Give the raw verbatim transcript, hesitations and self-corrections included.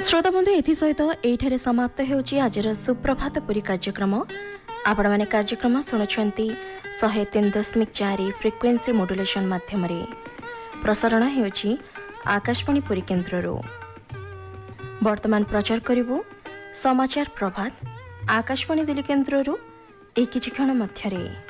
श्रोता बंधु एथि सहित एठारे समाप्त होउची आजर सुप्रभात पुरी कार्यक्रम। आपण माने कार्यक्रम शुणुछंती शहे तीन दशमिक चार फ्रिक्वेन्सी मॉड्यूलेशन माध्यम प्रसारण होउची आकाशवाणी पुरी केन्द्ररू। वर्तमान प्रचार करिवु समाचार प्रभात आकाशवाणी दिल्ली केन्द्ररू एक किछि क्षण मध्यरे।